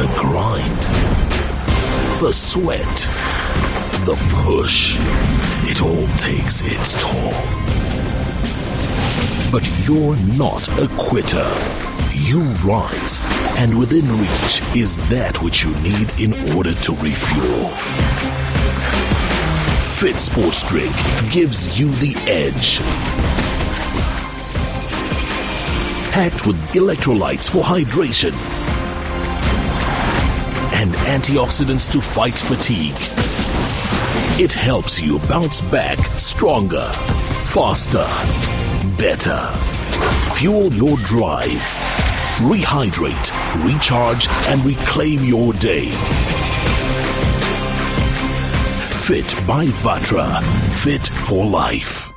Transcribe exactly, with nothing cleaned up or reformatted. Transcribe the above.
The grind, the sweat, the push. It all takes its toll. But you're not a quitter. You rise, and within reach is that which you need in order to refuel. Fit Sports Drink gives you the edge. Packed with electrolytes for hydration and antioxidants to fight fatigue. It helps you bounce back stronger, faster, better. Fuel your drive. Rehydrate, recharge, and reclaim your day. Fit by Vatra. Fit for life.